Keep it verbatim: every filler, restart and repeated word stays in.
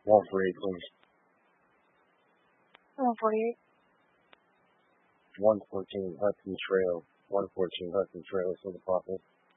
one forty-eight, please. one forty-eight. one fourteen Hudson Trail. one fourteen Hudson Trail is for the property.